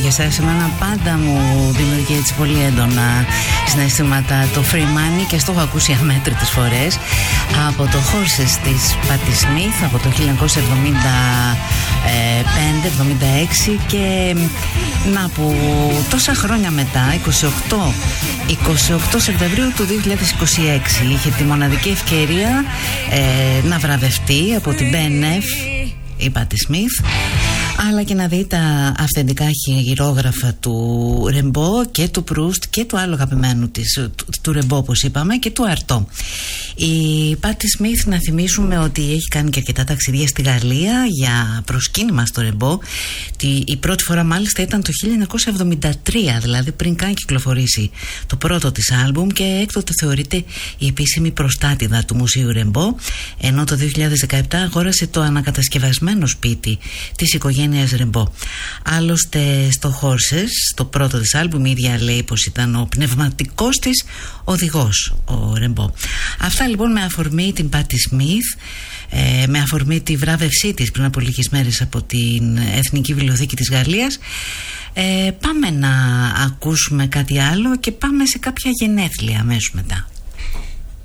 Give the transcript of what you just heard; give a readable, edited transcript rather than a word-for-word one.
για εσάς. Εμένα πάντα μου δημιουργεί έτσι πολύ έντονα συναισθήματα το Free Money και στο έχω ακούσει αμέτρητες φορές από το Horses της Patti Smith από το 1975-76 και να που τόσα χρόνια μετά, 28 Σεπτεμβρίου του 2026 είχε τη μοναδική ευκαιρία να βραβευτεί από την BNF η Patti Smith, αλλά και να δει τα αυθεντικά χειρόγραφα του Ρεμπό και του Προύστ και του άλλου αγαπημένου της, του Ρεμπό όπως είπαμε, και του Αρτό. Η Patti Smith, να θυμίσουμε ότι έχει κάνει και αρκετά ταξιδία στη Γαλλία για προσκύνημα στο Ρεμπό. Η πρώτη φορά μάλιστα ήταν το 1973, δηλαδή πριν καν κυκλοφορήσει το πρώτο της άλμπουμ, και έκτοτε θεωρείται η επίσημη προστάτηδα του Μουσείου Ρεμπό, ενώ το 2017 αγόρασε το ανακατασκευασμένο σπίτι της οικογένειας Ρεμπό. Άλλωστε στο Horses, το πρώτο της άλμπουμ, η ίδια λέει πως ήταν ο πνευματικός της οδηγός ο Ρεμπό. Αυτά λοιπόν με αφορμή την Patti Smith, με αφορμή τη βράβευσή της πριν από λίγες μέρες από την Εθνική Βιβλιοθήκη της Γαλλίας. Πάμε να ακούσουμε κάτι άλλο και πάμε σε κάποια γενέθλια αμέσως μετά.